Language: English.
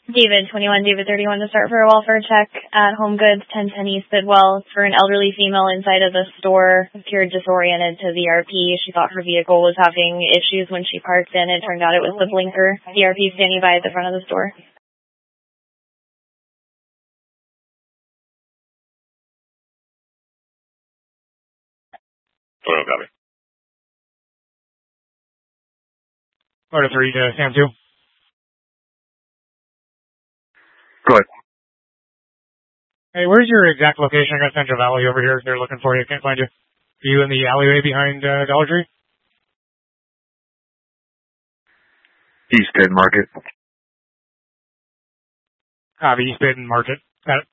David 21, David 31 to start for a welfare check at Home Goods, 1010 East Bidwell for an elderly female inside of the store. Appeared disoriented to VRP. She thought her vehicle was having issues when she parked in. It turned out it was the blinker. VRP standing by at the front of the store. Total copy. Florida 3 to Sam 2. Go ahead. Hey, where's your exact location? I got Central Valley over here. They're looking for you. Can't find you. Are you in the alleyway behind Dollar Tree? East End Market. Copy, East Baden Market. Got it.